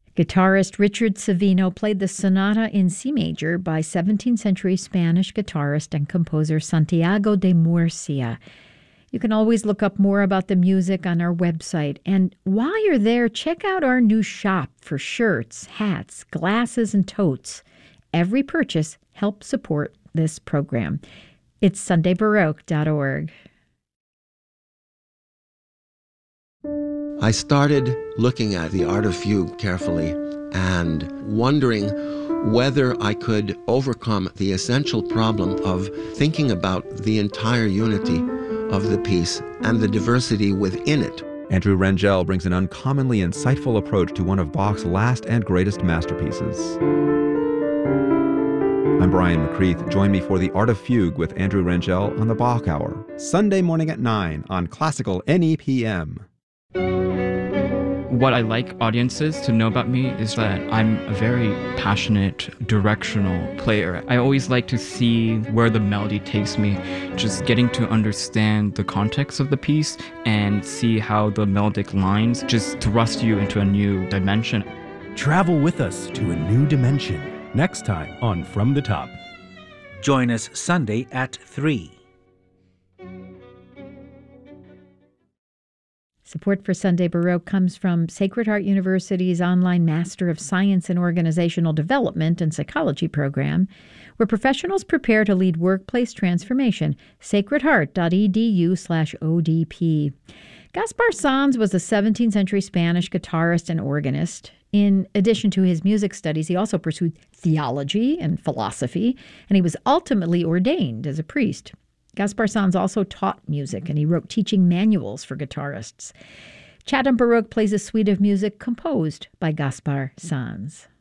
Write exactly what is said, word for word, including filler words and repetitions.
Guitarist Richard Savino played the sonata in C major by seventeenth century Spanish guitarist and composer Santiago de Murcia. You can always look up more about the music on our website. And while you're there, check out our new shop for shirts, hats, glasses, and totes. Every purchase helps support this program. It's sunday baroque dot org. I started looking at the art of fugue carefully and wondering whether I could overcome the essential problem of thinking about the entire unity of the piece and the diversity within it. Andrew Rangel brings an uncommonly insightful approach to one of Bach's last and greatest masterpieces. I'm Brian McCreath. Join me for The Art of Fugue with Andrew Rangel on the Bach Hour, Sunday morning at nine on Classical N E P M. What I like audiences to know about me is that I'm a very passionate, directional player. I always like to see where the melody takes me, just getting to understand the context of the piece and see how the melodic lines just thrust you into a new dimension. Travel with us to a new dimension next time on From the Top. Join us Sunday at three. Support for Sunday Baroque comes from Sacred Heart University's online Master of Science in Organizational Development and Psychology program, where professionals prepare to lead workplace transformation. sacred heart dot e d u slash O D P. Gaspar Sanz was a seventeenth century Spanish guitarist and organist. In addition to his music studies, he also pursued theology and philosophy, and he was ultimately ordained as a priest. Gaspar Sanz also taught music, and he wrote teaching manuals for guitarists. Chatham Baroque plays a suite of music composed by Gaspar Sanz.